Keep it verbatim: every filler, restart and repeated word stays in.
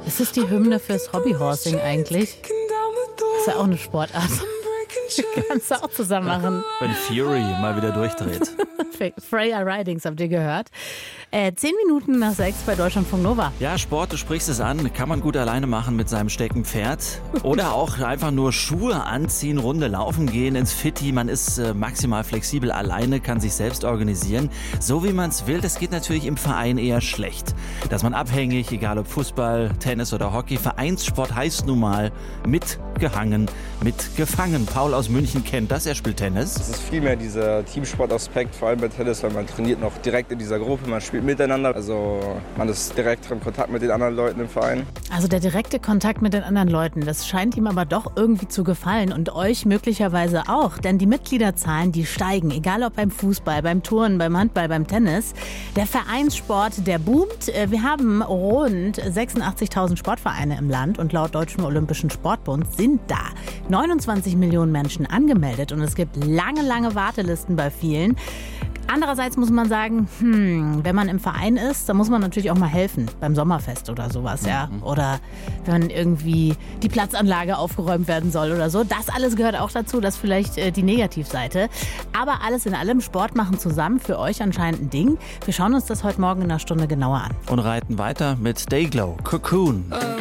Ist es die Hymne fürs Hobbyhorsing eigentlich? Ist ja auch eine Sportart. Kannst du auch zusammen machen. Wenn Fury mal wieder durchdreht. Freya Ridings, habt ihr gehört? Äh, zehn Minuten nach sechs bei Deutschlandfunk Nova. Ja, Sport, du sprichst es an, kann man gut alleine machen mit seinem Steckenpferd. Oder auch einfach nur Schuhe anziehen, Runde laufen gehen ins Fitti. Man ist äh, maximal flexibel alleine, kann sich selbst organisieren. So wie man es will, das geht natürlich im Verein eher schlecht. Dass man abhängig, egal ob Fußball, Tennis oder Hockey, Vereinssport heißt nun mal mitgehangen, mitgefangen. Paul aus München kennt das, er spielt Tennis. Es ist vielmehr dieser Teamsportaspekt, vor allem bei Tennis, weil man trainiert noch direkt in dieser Gruppe, man spielt miteinander, also man ist direkt in Kontakt mit den anderen Leuten im Verein. Also der direkte Kontakt mit den anderen Leuten, das scheint ihm aber doch irgendwie zu gefallen und euch möglicherweise auch, denn die Mitgliederzahlen, die steigen, egal ob beim Fußball, beim Turnen, beim Handball, beim Tennis. Der Vereinssport, der boomt. Wir haben rund sechsundachtzigtausend Sportvereine im Land und laut Deutschem Olympischen Sportbund sind da neunundzwanzig Millionen Menschen angemeldet und es gibt lange, lange Wartelisten bei vielen. Andererseits muss man sagen, hm, wenn man im Verein ist, dann muss man natürlich auch mal helfen beim Sommerfest oder sowas, ja. Oder wenn irgendwie die Platzanlage aufgeräumt werden soll oder so. Das alles gehört auch dazu, das ist vielleicht äh, die Negativseite. Aber alles in allem, Sport machen zusammen, für euch anscheinend ein Ding. Wir schauen uns das heute Morgen in einer Stunde genauer an. Und reiten weiter mit Dayglow, Cocoon.